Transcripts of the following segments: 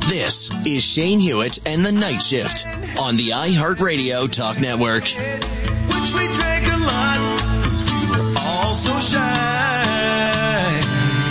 This is Shane Hewitt and the Night Shift on the iHeartRadio Talk Network. Which we drank a lot, 'cause we were all so shy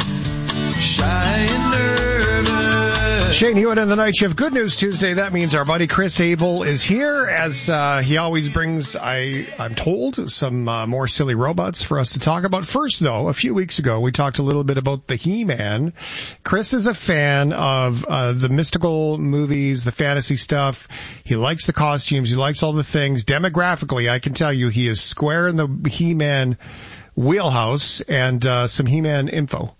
and nervous. Shane Hewitt and the Night Shift. Good News Tuesday. That means our buddy Chris Abel is here, as he always brings, I'm told, some more silly robots for us to talk about. First, though, a few weeks ago, we talked a little bit about the He-Man. Chris is a fan of the mystical movies, the fantasy stuff. He likes the costumes. He likes all the things. Demographically, I can tell you he is square in the He-Man wheelhouse, and some He-Man info.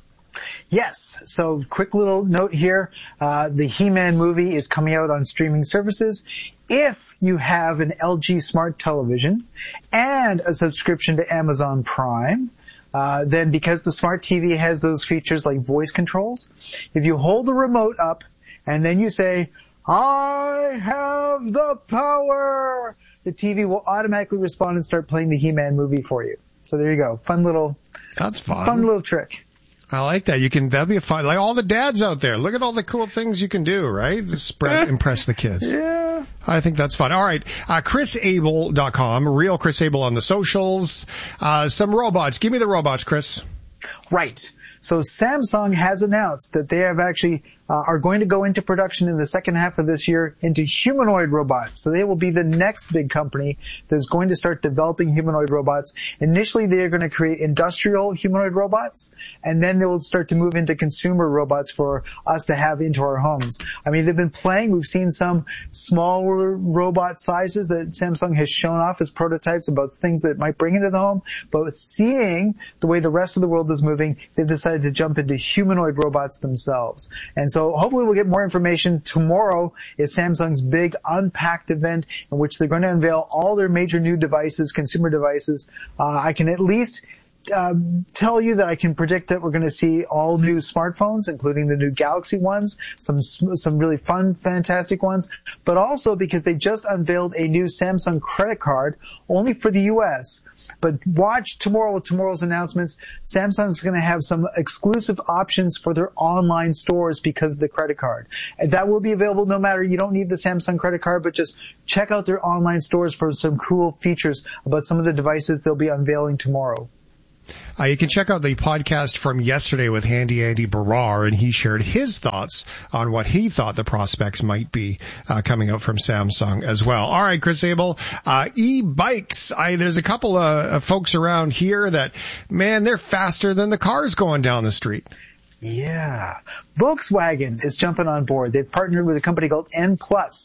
Yes. So quick little note here. The He-Man movie is coming out on streaming services. If you have an LG smart television and a subscription to Amazon Prime, then because the smart TV has those features like voice controls, if you hold the remote up and then you say, "I have the power," the TV will automatically respond and start playing the He-Man movie for you. So there you go. That's fun. Fun little trick. I like that. That'd be a fun, like all the dads out there. Look at all the cool things you can do, right? Impress the kids. Yeah. I think that's fun. All right. ChrisAbel.com, real Chris Abel on the socials. Some robots. Give me the robots, Chris. Right. So Samsung has announced that they have actually are going to go into production in the second half of this year into humanoid robots. So they will be the next big company that's going to start developing humanoid robots. Initially, they are going to create industrial humanoid robots, and then they will start to move into consumer robots for us to have into our homes. I mean, they've been playing. We've seen some smaller robot sizes that Samsung has shown off as prototypes about things that might bring into the home. But seeing the way the rest of the world is moving, they've decided to jump into humanoid robots themselves. And so hopefully we'll get more information. Tomorrow is Samsung's big Unpacked event in which they're going to unveil all their major new devices, consumer devices. I can at least tell you that I can predict that we're going to see all new smartphones, including the new Galaxy ones, some really fun, fantastic ones, but also because they just unveiled a new Samsung credit card only for the U.S., but watch tomorrow with tomorrow's announcements. Samsung's going to have some exclusive options for their online stores because of the credit card. And that will be available no matter, you don't need the Samsung credit card, but just check out their online stores for some cool features about some of the devices they'll be unveiling tomorrow. You can check out the podcast from yesterday with Handy Andy Barrar, and he shared his thoughts on what he thought the prospects might be coming out from Samsung as well. All right, Chris Abel, e-bikes. There's a couple of folks around here that, man, they're faster than the cars going down the street. Yeah. Volkswagen is jumping on board. They've partnered with a company called N+,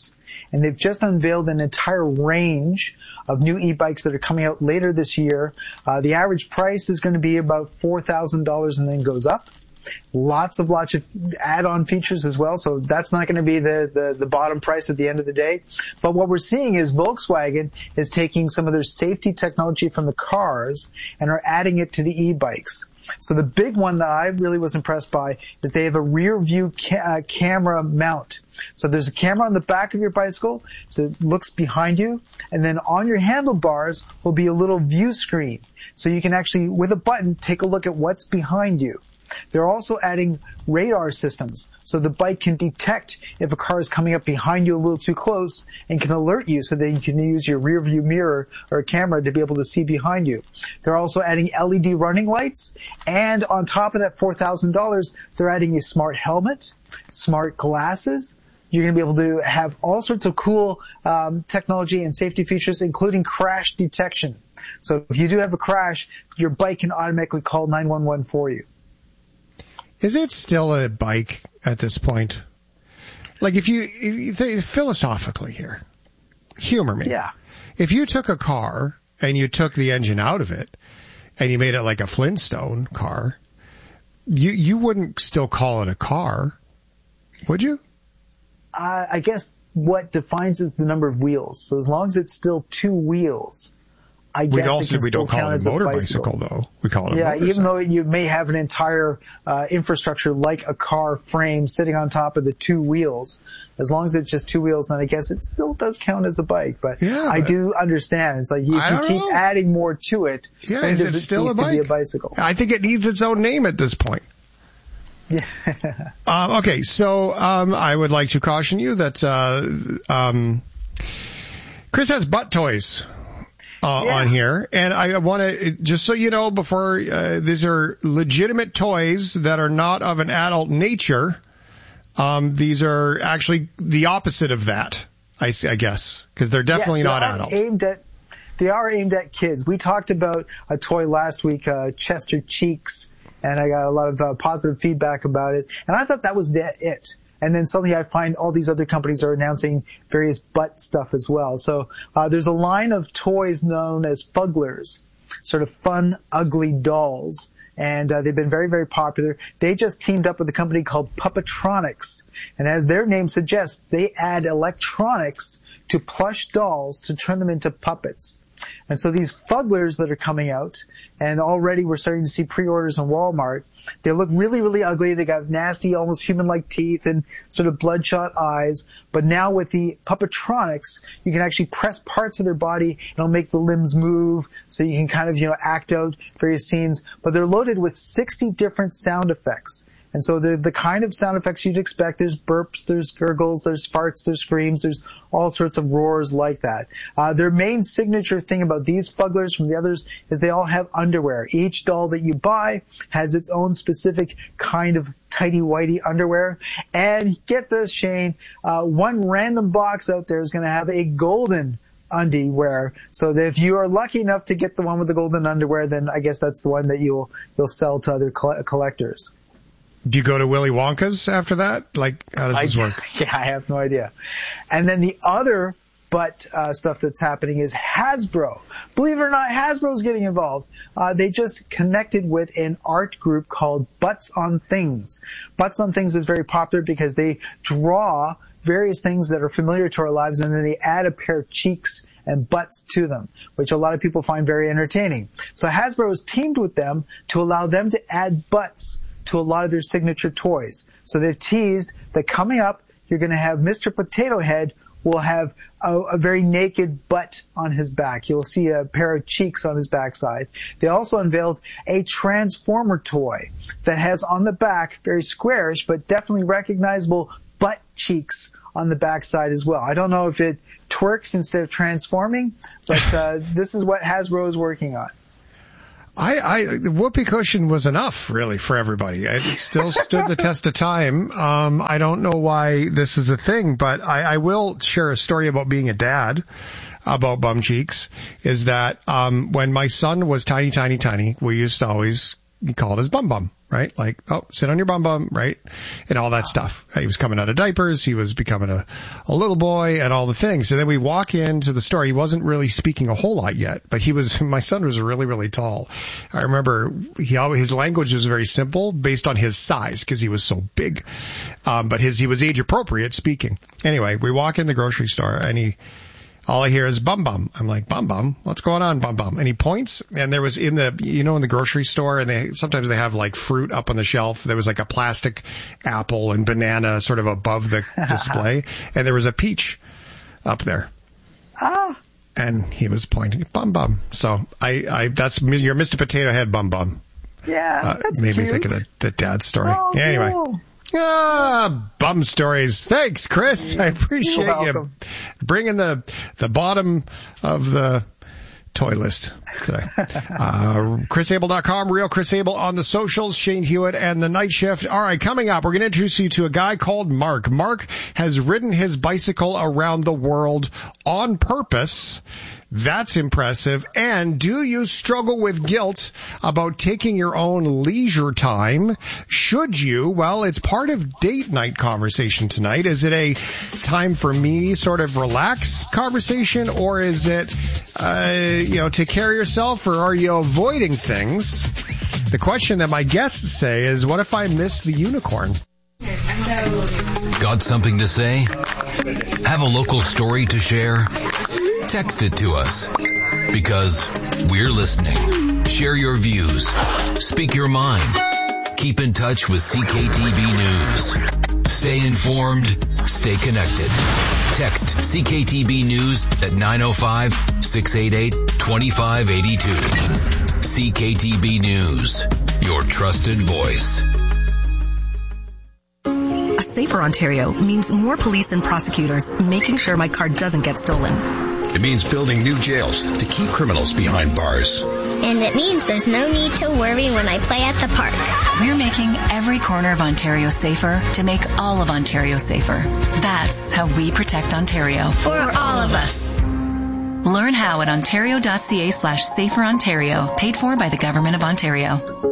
and they've just unveiled an entire range of new e-bikes that are coming out later this year. The average price is going to be about $4,000 and then goes up. Lots of add-on features as well, so that's not going to be the bottom price at the end of the day. But what we're seeing is Volkswagen is taking some of their safety technology from the cars and are adding it to the e-bikes. So the big one that I really was impressed by is they have a rear view camera mount. So there's a camera on the back of your bicycle that looks behind you, and then on your handlebars will be a little view screen. So you can actually, with a button, take a look at what's behind you. They're also adding radar systems, so the bike can detect if a car is coming up behind you a little too close and can alert you so that you can use your rear view mirror or camera to be able to see behind you. They're also adding LED running lights, and on top of that $4,000, they're adding a smart helmet, smart glasses. You're going to be able to have all sorts of cool technology and safety features, including crash detection. So if you do have a crash, your bike can automatically call 911 for you. Is it still a bike at this point? Like if you think philosophically here, humor me. Yeah. If you took a car and you took the engine out of it and you made it like a Flintstone car, you wouldn't still call it a car, would you? I guess what defines is the number of wheels. So as long as it's still two wheels, I guess we don't call it a motor bicycle, though. We call it a motorcycle. Even though you may have an entire infrastructure like a car frame sitting on top of the two wheels, as long as it's just two wheels, then I guess it still does count as a bike. But I do understand. It's like if you keep adding more to it, then does it still cease to be a bicycle? I think it needs its own name at this point. Okay, so I would like to caution you that Chris has butt toys on here, and I want to, just so you know, before these are legitimate toys that are not of an adult nature. These are actually the opposite of that, I guess, because they're definitely not adult. They are aimed at kids. We talked about a toy last week, Chester Cheeks, and I got a lot of positive feedback about it. And I thought that was it. And then suddenly I find all these other companies are announcing various butt stuff as well. So there's a line of toys known as Fugglers, sort of fun, ugly dolls. And they've been very, very popular. They just teamed up with a company called Puppetronics. And as their name suggests, they add electronics to plush dolls to turn them into puppets. And so these Fugglers that are coming out, and already we're starting to see pre-orders in Walmart, they look really, really ugly. They got nasty, almost human-like teeth and sort of bloodshot eyes. But now with the Puppetronics, you can actually press parts of their body and it'll make the limbs move, so you can kind of, act out various scenes. But they're loaded with 60 different sound effects. And so the kind of sound effects you'd expect, there's burps, there's gurgles, there's farts, there's screams, there's all sorts of roars like that. Their main signature thing about these Fugglers from the others is they all have underwear. Each doll that you buy has its own specific kind of tighty-whitey underwear. And get this, Shane, one random box out there is going to have a golden underwear. So that if you are lucky enough to get the one with the golden underwear, then I guess that's the one that you'll sell to other collectors. Do you go to Willy Wonka's after that? Like, how does this work? Yeah, I have no idea. And then the other butt stuff that's happening is Hasbro. Believe it or not, Hasbro's getting involved. They just connected with an art group called Butts on Things. Butts on Things is very popular because they draw various things that are familiar to our lives, and then they add a pair of cheeks and butts to them, which a lot of people find very entertaining. So Hasbro has teamed with them to allow them to add butts to a lot of their signature toys. So they've teased that coming up, you're going to have Mr. Potato Head will have a very naked butt on his back. You'll see a pair of cheeks on his backside. They also unveiled a Transformer toy that has on the back, very squarish, but definitely recognizable butt cheeks on the backside as well. I don't know if it twerks instead of transforming, but this is what Hasbro is working on. The whoopee cushion was enough, really, for everybody. It still stood the test of time. I don't know why this is a thing, but I will share a story about being a dad about bum cheeks, is that when my son was tiny, we used to always call it his bum bum, right? Like, oh, sit on your bum bum, right? And all that stuff. He was coming out of diapers. He was becoming a little boy and all the things. And then we walk into the store. He wasn't really speaking a whole lot yet, but my son was really, really tall. I remember his language was very simple based on his size because he was so big. But he was age appropriate speaking. Anyway, we walk in the grocery store and all I hear is bum bum. I'm like, bum bum? What's going on, bum bum? And he points, and there was in the grocery store, and sometimes they have like fruit up on the shelf. There was like a plastic apple and banana sort of above the display, and there was a peach up there. And he was pointing at bum bum. So that's your Mr. Potato Head bum bum. Yeah, that's made cute. me think of the dad story. Oh, anyway. cool. Bum stories. Thanks, Chris. I appreciate you bringing the bottom of the toy list today. ChrisAble.com, Real Chris Able on the socials, Shane Hewitt and the Night Shift. All right, coming up, we're going to introduce you to a guy called Mark. Mark has ridden his bicycle around the world on purpose. That's impressive. And do you struggle with guilt about taking your own leisure time? Should you? Well, it's part of date night conversation tonight. Is it a time for me sort of relaxed conversation, or is it, take care of yourself, or are you avoiding things? The question that my guests say is, what if I miss the unicorn? Got something to say? Have a local story to share? Text it to us, because we're listening. Share your views. Speak your mind. Keep in touch with CKTB News. Stay informed. Stay connected. Text CKTB News at 905-688-2582. CKTB News, your trusted voice. Safer Ontario means more police and prosecutors making sure my car doesn't get stolen. It means building new jails to keep criminals behind bars. And it means there's no need to worry when I play at the park. We're making every corner of Ontario safer to make all of Ontario safer. That's how we protect Ontario. For all of us. Learn how at ontario.ca/saferontario. Paid for by the Government of Ontario.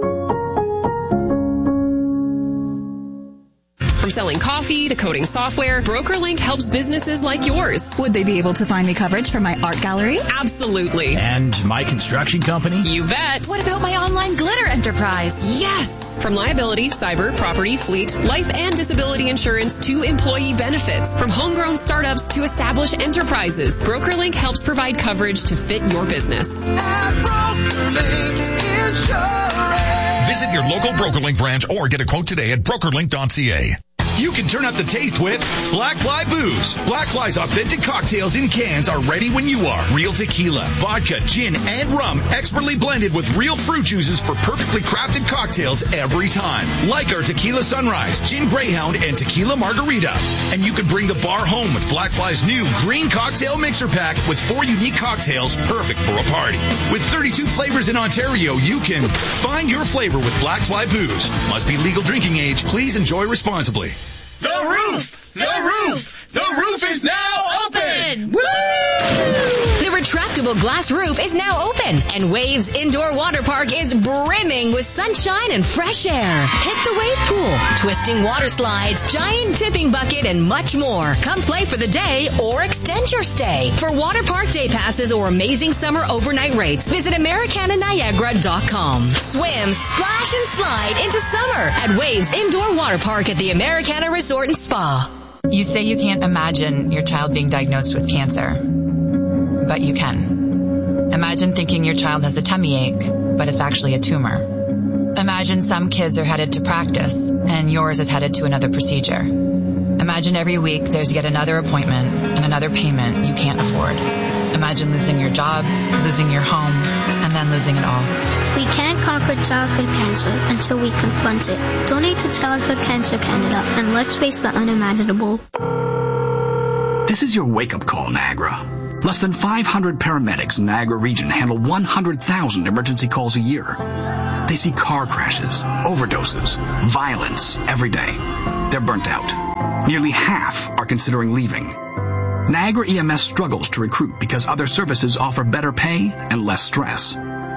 From selling coffee to coding software, BrokerLink helps businesses like yours. Would they be able to find me coverage for my art gallery? Absolutely. And my construction company? You bet. What about my online glitter enterprise? Yes! From liability, cyber, property, fleet, life and disability insurance to employee benefits. From homegrown startups to established enterprises, BrokerLink helps provide coverage to fit your business. At BrokerLink Insurance. Visit your local BrokerLink branch or get a quote today at brokerlink.ca. You can turn up the taste with Black Fly Booze. Black Fly's authentic cocktails in cans are ready when you are. Real tequila, vodka, gin, and rum, expertly blended with real fruit juices for perfectly crafted cocktails every time. Like our Tequila Sunrise, Gin Greyhound, and Tequila Margarita. And you can bring the bar home with Black Fly's new green cocktail mixer pack with 4 unique cocktails perfect for a party. With 32 flavors in Ontario, you can find your flavor with Black Fly Booze. Must be legal drinking age. Please enjoy responsibly. The roof! The roof! The roof is now open! Woo! The retractable glass roof is now open, and Waves Indoor Water Park is brimming with sunshine and fresh air. Hit the wave pool, twisting water slides, giant tipping bucket, and much more. Come play for the day or extend your stay. For water park day passes or amazing summer overnight rates, visit AmericanaNiagara.com. Swim, splash, and slide into summer at Waves Indoor Water Park at the Americana Resort and Spa. You say you can't imagine your child being diagnosed with cancer, but you can. Imagine thinking your child has a tummy ache, but it's actually a tumor. Imagine some kids are headed to practice, and yours is headed to another procedure. Imagine every week there's yet another appointment and another payment you can't afford. Imagine losing your job, losing your home, and then losing it all. We can't conquer childhood cancer until we confront it. Donate to Childhood Cancer Canada, and let's face the unimaginable. This is your wake-up call, Niagara. Less than 500 paramedics in Niagara region handle 100,000 emergency calls a year. They see car crashes, overdoses, violence every day. They're burnt out. Nearly half are considering leaving. Niagara EMS struggles to recruit because other services offer better pay and less stress.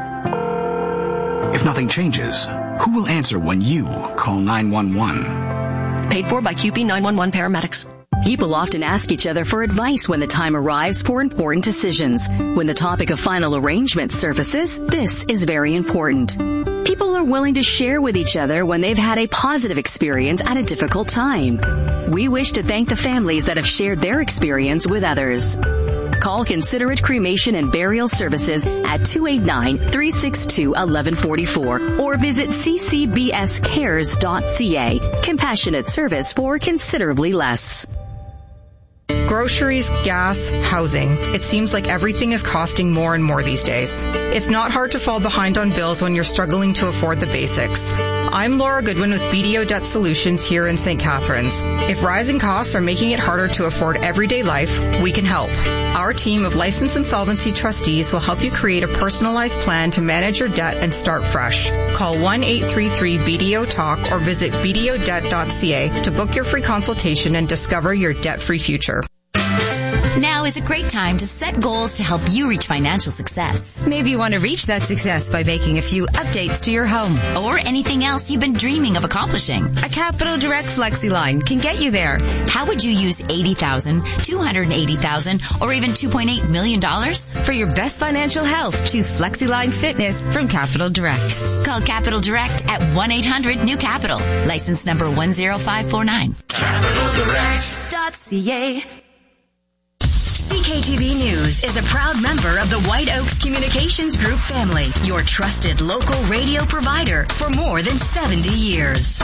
If nothing changes, who will answer when you call 911? Paid for by QP 911 paramedics. People often ask each other for advice when the time arrives for important decisions. When the topic of final arrangement surfaces, this is very important. People are willing to share with each other when they've had a positive experience at a difficult time. We wish to thank the families that have shared their experience with others. Call Considerate Cremation and Burial Services at 289-362-1144 or visit ccbscares.ca. Compassionate service for considerably less. Groceries, gas, housing. It seems like everything is costing more and more these days. It's not hard to fall behind on bills when you're struggling to afford the basics. I'm Laura Goodwin with BDO Debt Solutions here in St. Catharines. If rising costs are making it harder to afford everyday life, we can help. Our team of licensed insolvency trustees will help you create a personalized plan to manage your debt and start fresh. Call 1-833-BDO-TALK or visit bdodebt.ca to book your free consultation and discover your debt-free future. Now is a great time to set goals to help you reach financial success. Maybe you want to reach that success by making a few updates to your home. Or anything else you've been dreaming of accomplishing. A Capital Direct Flexi line can get you there. How would you use $80,000, $280,000, or even $2.8 million? For your best financial health, choose FlexiLine Fitness from Capital Direct. Call Capital Direct at 1-800-NEW-CAPITAL. License number 10549. CapitalDirect.ca. CKTV News is a proud member of the White Oaks Communications Group family, your trusted local radio provider for more than 70 years.